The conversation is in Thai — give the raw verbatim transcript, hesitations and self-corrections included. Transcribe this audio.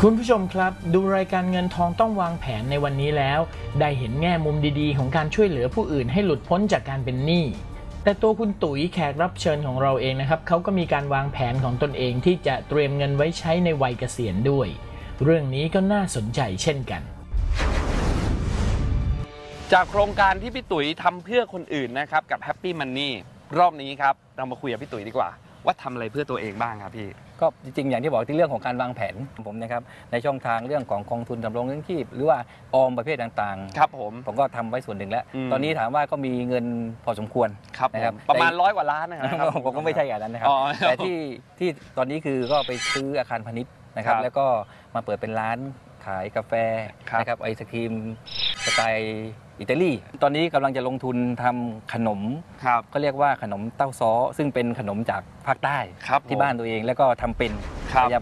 คุณผู้ชมครับดูรายการเงินทองต้องวางแผนในวันนี้แล้วได้เห็นแง่มุมดีๆของการช่วยเหลือผู้อื่นให้หลุดพ้นจากการเป็นหนี้แต่ตัวคุณตุ๋ยแขกรับเชิญของเราเองนะครับเขาก็มีการวางแผนของตนเองที่จะเตรียมเงินไว้ใช้ในวัยเกษียณด้วยเรื่องนี้ก็น่าสนใจเช่นกันจากโครงการที่พี่ตุ๋ยทำเพื่อคนอื่นนะครับกับ Happy Money รอบนี้ครับเรามาคุยกับพี่ตุ๋ยดีกว่าว่าทำอะไรเพื่อตัวเองบ้างครับพี่ก็จริงๆอย่างที่บอกที่เรื่องของการวางแผนผมนะครับในช่องทางเรื่องของกองทุนดำรงเลี้ยงชีพหรือว่าออมประเภทต่างๆครับผมผมก็ทำไว้ส่วนหนึ่งแล้วมตอนนี้ถามว่าก็มีเงินพอสมควรครับนะครับประมาณร้อยกว่าล้านนะครับผมก็ไม่ใช่อย่างนั้นนะครับอ๋อแต่ที่ที่ตอนนี้คือก็ไปซื้ออาคารพาณิชย์นะครับครับแล้วก็มาเปิดเป็นร้านขายกาแฟครับนะครับไอศครีมสไตล์อิตาลีตอนนี้กำลังจะลงทุนทำขนมครับก็เรียกว่าขนมเต้าซ้อซึ่งเป็นขนมจากภาคใต้ครับที่ผมบ้านตัวเองแล้วก็ทำเป็นครับพยายาม